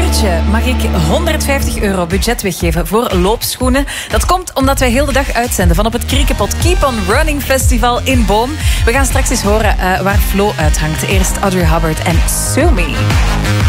uurtje mag ik €150 budget weggeven voor loopschoenen. Dat komt omdat wij heel de dag uitzenden van op het Kriekepot Keep on Running Festival in Boom. We gaan straks eens horen waar Flo uithangt. Eerst Audrey Hubbard en Sue Me.